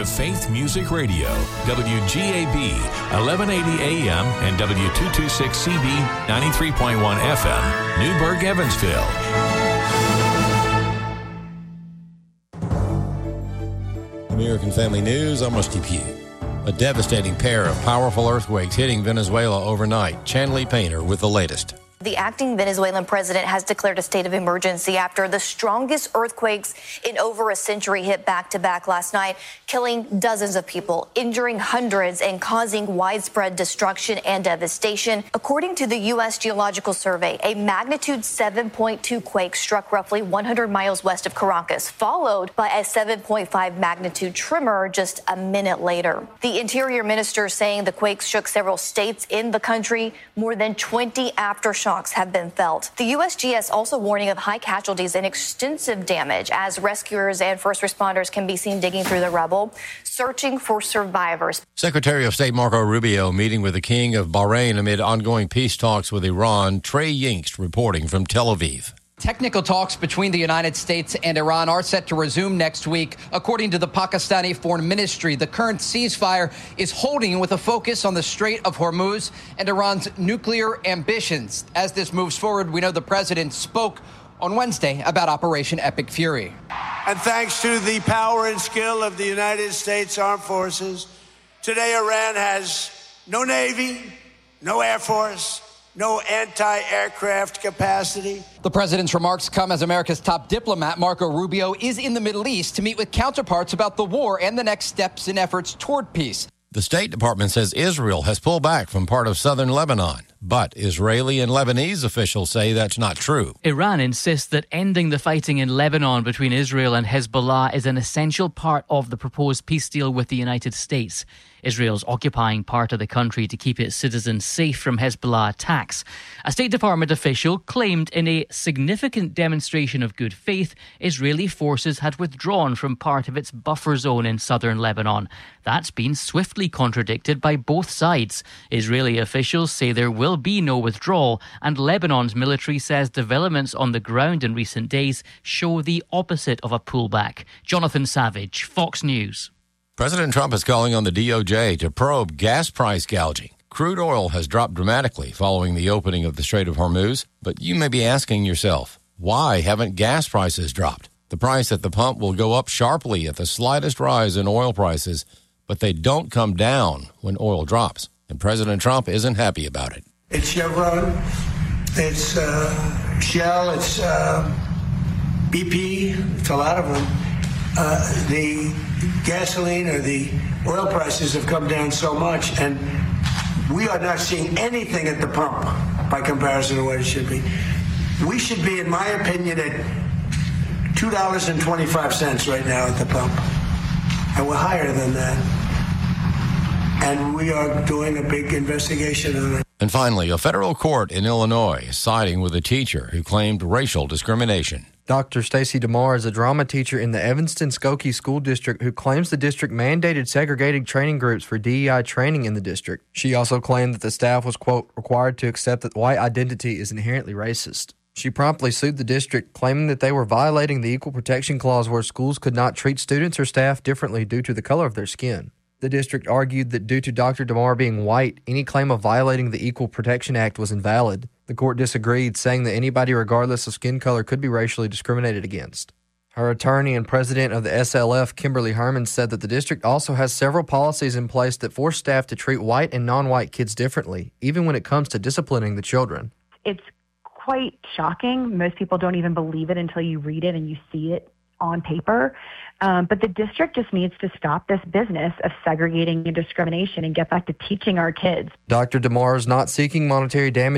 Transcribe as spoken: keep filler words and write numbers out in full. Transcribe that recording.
to Faith Music Radio, W G A B, eleven eighty A M and W two twenty-six C B, ninety-three point one F M, Newburgh, Evansville. American Family News, I'm Rusty Pugh. A devastating pair of powerful earthquakes hitting Venezuela overnight. Chanley Painter with the latest. The acting Venezuelan president has declared a state of emergency after the strongest earthquakes in over a century hit back-to-back last night, killing dozens of people, injuring hundreds, and causing widespread destruction and devastation. According to the U S Geological Survey, a magnitude seven point two quake struck roughly one hundred miles west of Caracas, followed by a seven point five magnitude tremor just a minute later. The Interior Minister saying the quakes shook several states in the country. More than twenty aftershocks have been felt. The U S G S also warning of high casualties and extensive damage as rescuers and first responders can be seen digging through the rubble, searching for survivors. Secretary of State Marco Rubio meeting with the King of Bahrain amid ongoing peace talks with Iran. Trey Yingst reporting from Tel Aviv. Technical talks between the United States and Iran are set to resume next week. According to the Pakistani Foreign Ministry, the current ceasefire is holding with a focus on the Strait of Hormuz and Iran's nuclear ambitions. As this moves forward, we know the president spoke on Wednesday about Operation Epic Fury. And thanks to the power and skill of the United States Armed Forces, today Iran has no Navy, no Air Force, no anti-aircraft capacity. The president's remarks come as America's top diplomat, Marco Rubio, is in the Middle East to meet with counterparts about the war and the next steps in efforts toward peace. The State Department says Israel has pulled back from part of southern Lebanon, but Israeli and Lebanese officials say that's not true. Iran insists that ending the fighting in Lebanon between Israel and Hezbollah is an essential part of the proposed peace deal with the United States. Israel's occupying part of the country to keep its citizens safe from Hezbollah attacks. A State Department official claimed in a significant demonstration of good faith, Israeli forces had withdrawn from part of its buffer zone in southern Lebanon. That's been swiftly contradicted by both sides. Israeli officials say there will be no withdrawal, and Lebanon's military says developments on the ground in recent days show the opposite of a pullback. Jonathan Savage, Fox News. President Trump is calling on the D O J to probe gas price gouging. Crude oil has dropped dramatically following the opening of the Strait of Hormuz, but you may be asking yourself, why haven't gas prices dropped? The price at the pump will go up sharply at the slightest rise in oil prices, but they don't come down when oil drops, and President Trump isn't happy about it. It's Chevron, it's uh, Shell, it's uh, B P, it's a lot of them. Uh, the gasoline or the oil prices have come down so much, and we are not seeing anything at the pump by comparison to what it should be. We should be, in my opinion, at two dollars and twenty-five cents right now at the pump, and we're higher than that. And we are doing a big investigation on it. And finally, a federal court in Illinois is siding with a teacher who claimed racial discrimination. Doctor Stacy DeMar is a drama teacher in the Evanston-Skokie School District who claims the district mandated segregated training groups for D E I training in the district. She also claimed that the staff was, quote, required to accept that white identity is inherently racist. She promptly sued the district, claiming that they were violating the Equal Protection Clause where schools could not treat students or staff differently due to the color of their skin. The district argued that due to Doctor DeMar being white, any claim of violating the Equal Protection Act was invalid. The court disagreed, saying that anybody regardless of skin color could be racially discriminated against. Her attorney and president of the S L F, Kimberly Herman, said that the district also has several policies in place that force staff to treat white and non-white kids differently, even when it comes to disciplining the children. It's quite shocking. Most people don't even believe it until you read it and you see it on paper. Um, but the district just needs to stop this business of segregating and discrimination and get back to teaching our kids. Doctor DeMar is not seeking monetary damage